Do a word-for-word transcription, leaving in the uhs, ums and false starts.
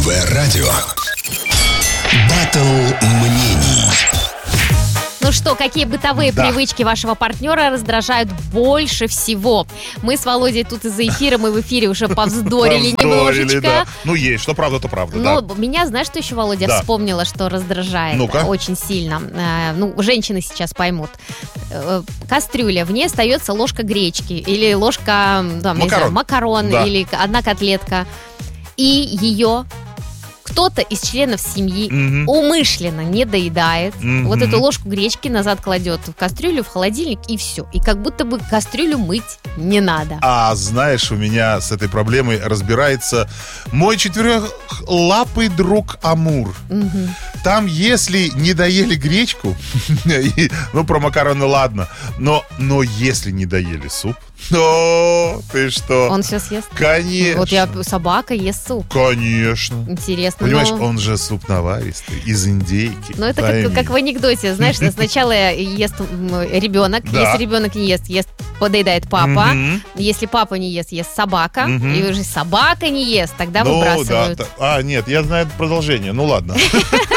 ТВ Радио. Баттл мнений. Ну что, какие бытовые Да. привычки вашего партнера раздражают больше всего? Мы с Володей тут из-за эфира, мы в эфире уже повздорили Повздорили, немножечко. да. Ну, есть, что правда, то правда, Но да. меня, знаешь, что еще, Володя, Да. вспомнила, что раздражает Ну-ка. очень сильно? Э, ну, женщины сейчас поймут. Э, кастрюля, в ней остается ложка гречки или ложка там, не знаю, Макарон. макарон Да. или одна котлетка. И ее кто-то из членов семьи Мгм. умышленно не доедает, Мгм. вот эту ложку гречки назад кладет в кастрюлю, в холодильник, и все. И как будто бы кастрюлю мыть не надо. А знаешь, у меня с этой проблемой разбирается мой четырехлапый друг Амур. Мгм. Там, если не доели гречку, и- ну, про макароны ладно, но, но если не доели суп, то ты что? Он все съест? Конечно. Вот я, собака ест суп. Конечно. Интересно. Понимаешь, но... он же суп наваристый, из индейки. Ну, это Пойми. как, как в анекдоте, знаешь, сначала ест м, ребенок, Да. если ребенок не ест, ест, подоедает папа, Мгм. если папа не ест, ест собака, Мгм. и уже собака не ест, тогда Ну, да, выбрасывают. да. А, нет, я знаю продолжение, ну ладно.